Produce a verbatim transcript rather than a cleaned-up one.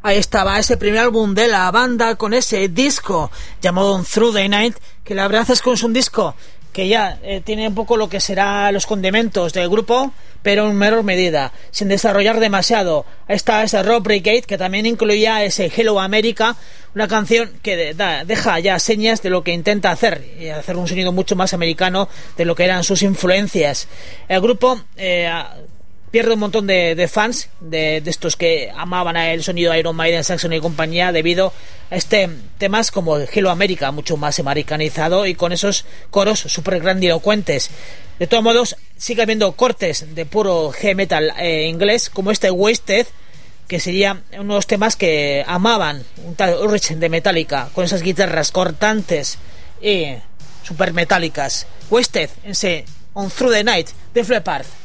Ahí estaba ese primer álbum de la banda con ese disco llamado Through the Night, que la verdad es que es un disco que ya eh, tiene un poco lo que será los condimentos del grupo, pero en menor medida, sin desarrollar demasiado. Ahí está ese Rock Brigade, que también incluía ese Hello America, una canción que de, da, deja ya señas de lo que intenta hacer, y hacer un sonido mucho más americano de lo que eran sus influencias. El grupo eh, pierde un montón de, de fans, de, de estos que amaban el sonido de Iron Maiden, Saxon y compañía, debido a este temas como Hello America, mucho más americanizado y con esos coros súper grandilocuentes. De todos modos, sigue habiendo cortes de puro heavy metal eh, inglés, como este Wasted, que sería uno de los temas que amaban un tal Ulrich de Metallica, con esas guitarras cortantes y super metálicas. Wasted, ese On Through the Night de Fleppard.